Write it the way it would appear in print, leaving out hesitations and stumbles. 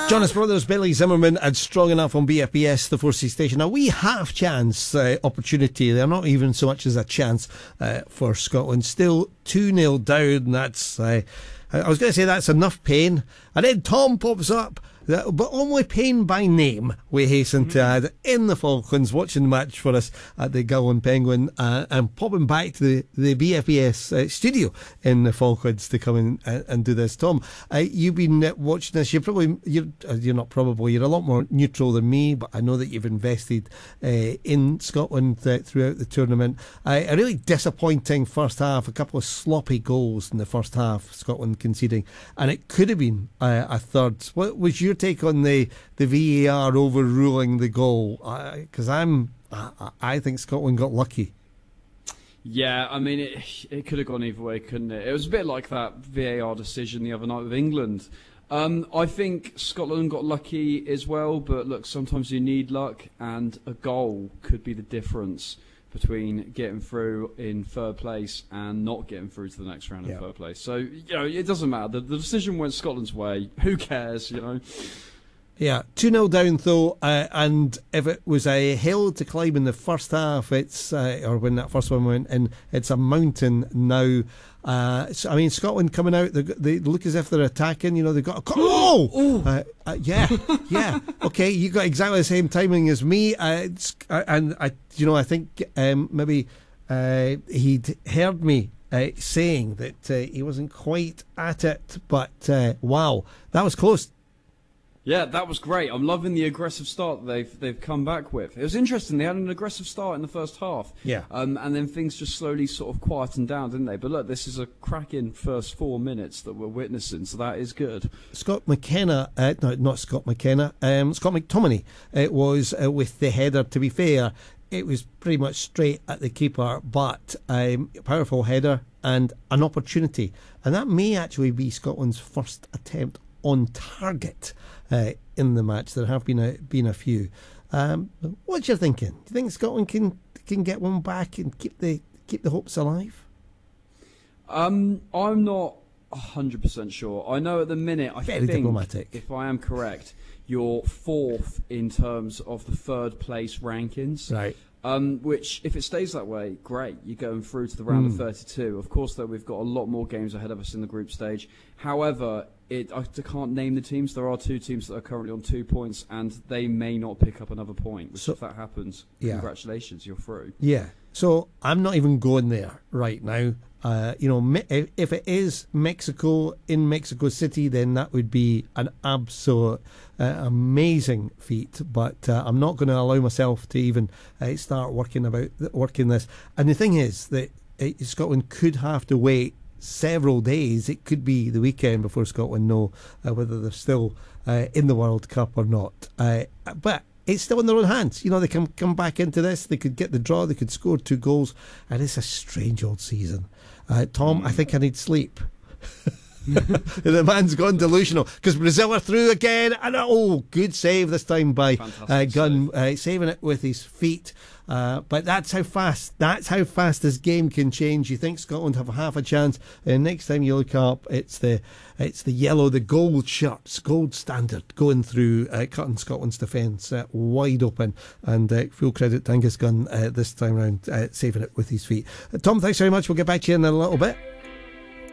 Jonas Brothers, Billy Zimmerman and Strong Enough on BFBS, the 4C station. Now, we have chance opportunity. They're not even so much as a chance for Scotland. Still 2-0 down. That's, I was going to say that's enough pain. And then Tom pops up. But only pain by name, we hasten to add, in the Falklands, watching the match for us at the Gull and Penguin, and popping back to the BFBS studio in the Falklands to come in and do this. Tom, you've been watching this. You're a lot more neutral than me, but I know that you've invested in Scotland throughout the tournament. A really disappointing first half, a couple of sloppy goals in the first half, Scotland conceding, and it could have been a third. What was your take on the VAR overruling the goal? Because I think Scotland got lucky. Yeah, I mean, it could have gone either way, couldn't it? It was a bit like that VAR decision the other night with England. I think Scotland got lucky as well, but look, sometimes you need luck, and a goal could be the difference between getting through in third place and not getting through to the next round in third place. So, it doesn't matter. The decision went Scotland's way. Who cares, Yeah, 2-0 down though, and if it was a hill to climb in the first half, it's or when that first one went in, it's a mountain now. So, I mean, Scotland coming out, they look as if they're attacking. They've got a yeah. Okay, you got exactly the same timing as me, and I think maybe he'd heard me saying that he wasn't quite at it, but wow, that was close. Yeah, that was great. I'm loving the aggressive start that they've come back with. It was interesting. They had an aggressive start in the first half. Yeah. And then things just slowly sort of quietened down, didn't they? But look, this is a cracking first 4 minutes that we're witnessing, so that is good. Scott McKenna, not Scott McKenna, Scott McTominay, it was with the header. To be fair, it was pretty much straight at the keeper, but a powerful header and an opportunity. And that may actually be Scotland's first attempt on target in the match. There have been a few. What's your thinking? Do you think Scotland can get one back and keep the hopes alive? I'm not 100% sure. I know at the minute, I think, diplomatic. If I am correct, you're fourth in terms of the third place rankings. Right. Which, if it stays that way, great. You're going through to the round of 32. Of course, though, we've got a lot more games ahead of us in the group stage. However, I can't name the teams. There are 2 teams that are currently on 2 points, and they may not pick up another point. Which, if that happens, congratulations, you're through. Yeah. So I'm not even going there right now. If it is Mexico in Mexico City, then that would be an absolute amazing feat. But I'm not going to allow myself to even start working this. And the thing is that Scotland could have to wait several days. It could be the weekend before Scotland know whether they're still in the World Cup or not. But it's still in their own hands. They can come back into this. They could get the draw. They could score 2 goals. And it's a strange old season. Tom, I think I need sleep. The man's gone delusional because Brazil are through again. And good save this time by Gunn, saving it with his feet. But that's how fast this game can change. You think Scotland have half a chance, and next time you look up, it's the yellow, the gold shirts, gold standard, going through, cutting Scotland's defence wide open. And full credit to Angus Gunn this time round, saving it with his feet. Tom, thanks very much. We'll get back to you in a little bit.